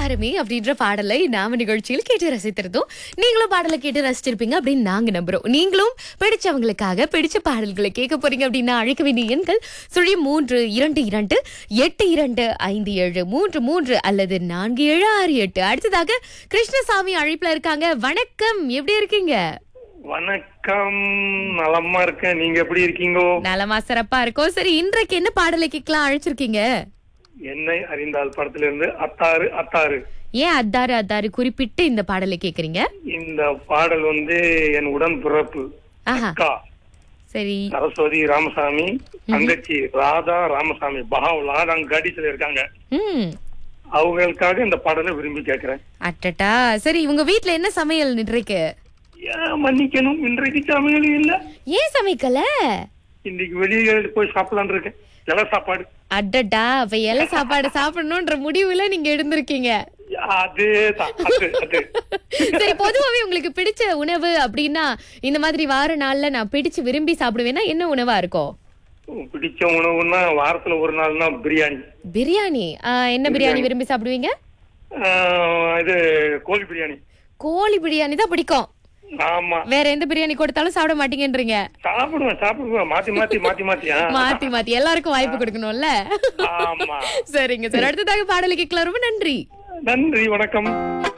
தாரமே அப்படின்ற பாடலை நாம நிகழ்ச்சியில் கேட்டு ரசித்திருந்தோம். நீங்களும் பாடலை கேட்டு ரசிச்சிருப்பீங்க அப்படின்னு நாங்க நம்புறோம். நீங்களும் பிடிச்சவங்களுக்காக பிடிச்ச பாடல்களை கேட்க போறீங்க அப்படின்னா அழைக்க வேண்டிய எண்கள் 0322825733 அல்லது 4768. அடுத்ததாக கிருஷ்ணசாமி அழைப்புல இருக்காங்க. வணக்கம், எப்படி இருக்கீங்க? வணக்கம், நலமா இருக்கேன். நீங்க எப்படி இருக்கீங்க? நலமா சிறப்பா இருக்கோம். சரி, இன்றைக்கு என்ன பாடலை கேட்கலாம் அழைச்சிருக்கீங்க? என்னை அறிந்தால் படத்திலிருந்து அத்தாறு அத்தாறு. ஏன் அத்தாறு அத்தாறு குறிப்பிட்டு இந்த பாடலை கேக்குறீங்க? இந்த பாடல் என் உடன் பிறப்பு ஆஹா. அக்கா சரி, சரஸ்வதி ராமசாமி, தங்கச்சி ராதா ராமசாமி பகாவ் கடிச்சில இருக்காங்க. அவங்களுக்காக இந்த பாடலை விரும்பி கேட்கிறேன். அட்டட்டா. சரி, உங்க வீட்ல என்ன சமையல் இன்றைக்கு? மன்னிக்கணும், இன்றைக்கு சமையல் இல்ல. ஏன் சமைக்கல? இன்னைக்கு வெளியே போய் சாப்பிடலான்னு இருக்கேன். இலை சாப்பாடு. அடடா, அப்ப இலை சாப்பாடு சாப்பிடணும்ன்ற முடிவுல நீங்க இருந்திருக்கீங்க. அதேதான், அது. சரி, பொதுவாவே உங்களுக்கு பிடிச்ச உணவு அப்படின்னா இந்த மாதிரி வார நாள்ல நான் பிடிச்சு விரும்பி சாப்பிடுவேன்னா என்ன உணவா இருக்கும்? பிடிச்ச உணவுன்னா வாரத்துல ஒரு நாள்னா பிரியாணி. பிரியாணி. என்ன பிரியாணி விரும்பி சாப்பிடுவீங்க? இது கோழி பிரியாணி. கோழி பிரியாணி தான் பிடிக்கும். ஆமா. வேற எந்த பிரியாணி கொடுத்தாலும் சாப்பிட மாட்டீங்கன்றீங்க? சாப்பிடுவேன். மாத்தி மாத்தி எல்லாருக்கும் வாய்ப்பு கொடுக்கணும்ல. ஆமா. சரிங்க சார், அடுத்ததாக பாடலுக்கு கேட்கலாம். ரொம்ப நன்றி. நன்றி, வணக்கம்.